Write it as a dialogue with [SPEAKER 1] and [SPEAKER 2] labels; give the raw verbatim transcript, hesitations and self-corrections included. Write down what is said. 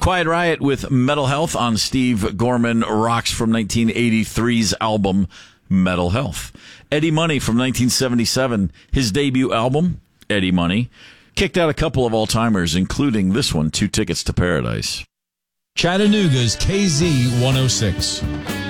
[SPEAKER 1] Quiet Riot with Metal Health on Steve Gorman Rocks from nineteen eighty-three's album Metal Health. Eddie Money from nineteen seventy-seven, his debut album, Eddie Money, kicked out a couple of all-timers, including this one, Two Tickets to Paradise.
[SPEAKER 2] Chattanooga's K Z one oh six.